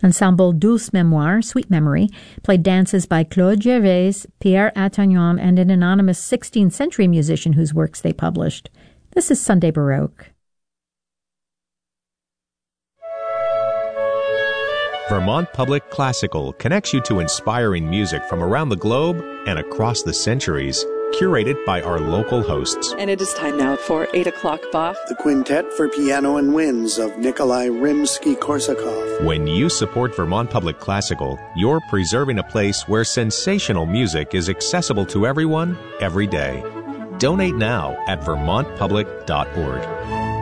Ensemble Douce Mémoire, Sweet Memory, played dances by Claude Gervais, Pierre Attagnon, and an anonymous 16th century musician whose works they published. This is Sunday Baroque. Vermont Public Classical connects you to inspiring music from around the globe and across the centuries, curated by our local hosts. And it is time now for 8 o'clock Bach. The Quintet for Piano and Winds of Nikolai Rimsky-Korsakov. When you support Vermont Public Classical, you're preserving a place where sensational music is accessible to everyone, every day. Donate now at vermontpublic.org.